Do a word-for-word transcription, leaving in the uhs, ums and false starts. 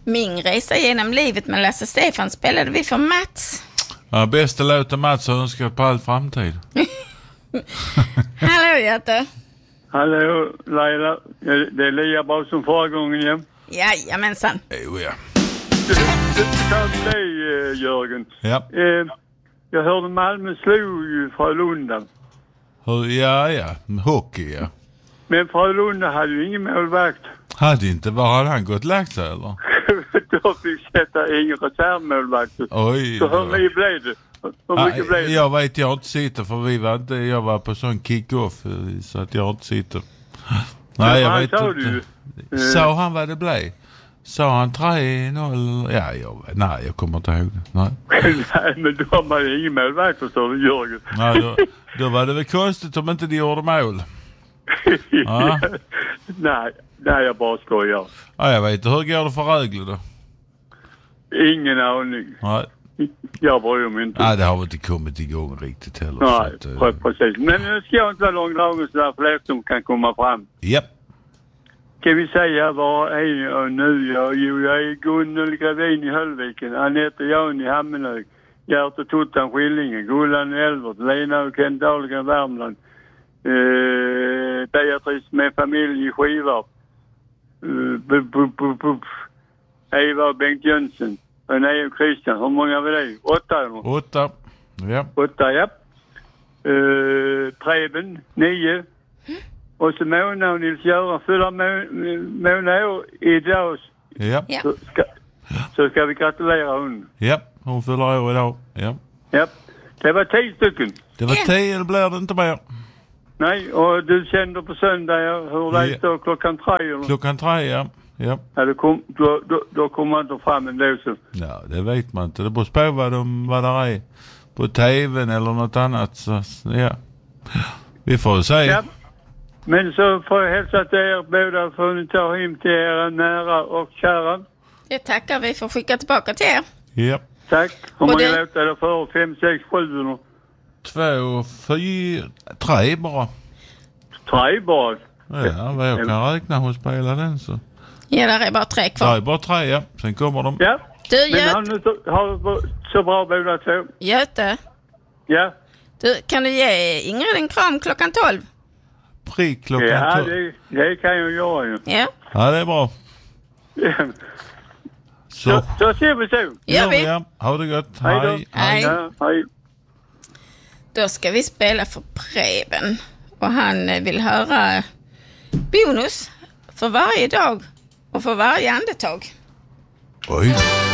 Min resa genom livet med Lasse Stefan spelade vi för Mats. Ja, bästa låten Mats har önskat på all framtid. Hallå Göte. Hallå Laila, det är lika bra som förra gången igen. Jajamensan. Jo ja. Ta dig Jörgen. Ja. Eh, jag hörde Malmö slog ju Frölunda. Ja, ja. Hockey, ja. Men Frölunda hade ju ingen målvakt. Hade inte, var hade han gått lagt sig eller? Då fick sätta ingen reservmålvakt. Oj. Så hur mycket blev det? Hur mycket blev det? Jag vet, jag har inte sitter för vi var inte, jag var på sån kick-off så att jag inte sitter. Nej, jag vet inte. Sa han vad det blev? Sa han tre noll? Ja, jag, nej, jag kommer inte ihåg det. Nej. Nej, men då har man ingen målvakt, förstår du, Jörgen. Nej, då, då var det väl konstigt om inte de gjorde mål. Ja. nej, nej, jag bara skojar. Ja, jag vet. Hur går det för Rögle då? Ingen aning. Nej. Jag bryr mig inte. Nej, det har inte kommit igång riktigt heller. Nej, så att, precis. Men nu ska jag inte vara långdragen så där fler som kan komma fram. Japp. Kan vi säga vad är jag nu? Jag, jo, jag är Gunnel Gravin i Höllviken, Anette Jan i Hammenhög, Gert och Tuttan Skillingen, Gullan i Elvert, Lena och Kent Dahlgren Värmland, eh, Beatrice med familj i Skivarp, eh, Eva och Bengt Jönsson, René och Christian. Hur många var det? Åtta eller? Åtta. Ja. Åtta, ja. Eh, Preben, nio. Och så Mona och Nils-Göran fyller Mona år idag. Ja. Så ska, så ska vi gratulera hon. Ja, hon fyller år idag. Ja. Ja, det var tio stycken. Det var tio, det blir det inte mer. Nej, och du kände på söndag hur det Ja. står klockan tre eller? Klockan tre, ja. Ja, Ja, då, kom, då, då, då kommer man inte fram en del så. ja, det vet man inte. Det beror på vad, de, vad det är på tvn eller något annat. Så, ja. Vi får se. Ja. Men så får jag hälsa till er båda för ni tar hem till er nära och kära. Det tackar vi för att skicka tillbaka till er. Ja. Tack. Hur Och många det- låtar är det för? Fem, sex, sju eller? Två, fyra, tre bara. Tre bara. Ja, vad jag kan räkna hon spelar den så. Ja, där är bara tre Det kvar. är bara tre, ja. Sen kommer de. Ja. Du, Men har Göte. ni så, har, så bra båda två? Göte. Ja. Du, kan du ge Ingrid en kram klockan tolv? Prick klockan Ja, tolv. det, det kan jag göra ju. Ja, Ja, det är bra. Så, Så. så ser vi så. gör vi. Ja. Ha det gott. Hej då. Hej. Hej. Ja, hej. Då ska vi spela för Preben. Och han eh, vill höra bonus för varje dag och för varje andetag. Oj.